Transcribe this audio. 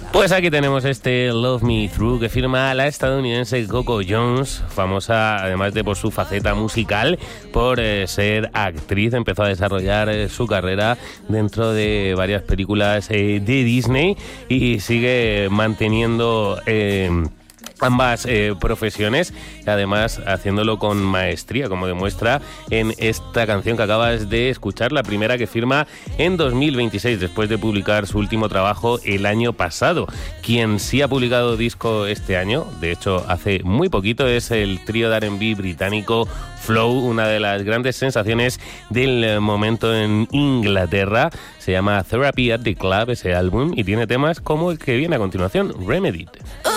Pues aquí tenemos este Love Me Through que firma la estadounidense Coco Jones, famosa además de por su faceta musical, por ser actriz. Empezó a desarrollar su carrera dentro de varias películas de Disney y sigue manteniendo ambas profesiones, además haciéndolo con maestría, como demuestra en esta canción que acabas de escuchar, la primera que firma en 2026, después de publicar su último trabajo el año pasado. Quien sí ha publicado disco este año, de hecho hace muy poquito, es el trío de R&B británico Flow, una de las grandes sensaciones del momento en Inglaterra. Se llama Therapy at the Club ese álbum y tiene temas como el que viene a continuación, Remedied.